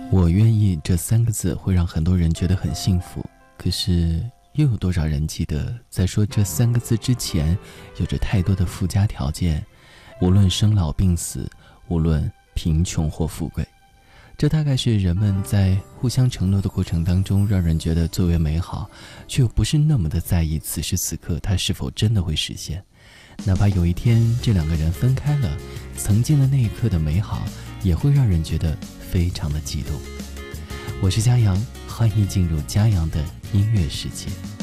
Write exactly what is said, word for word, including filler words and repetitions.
我愿意这三个字会让很多人觉得很幸福，可是又有多少人记得在说这三个字之前有着太多的附加条件，无论生老病死，无论贫穷或富贵。这大概是人们在互相承诺的过程当中让人觉得最为美好，却又不是那么的在意此时此刻它是否真的会实现。哪怕有一天这两个人分开了，曾经的那一刻的美好也会让人觉得非常的激动。我是嘉阳，欢迎进入嘉阳的音乐世界。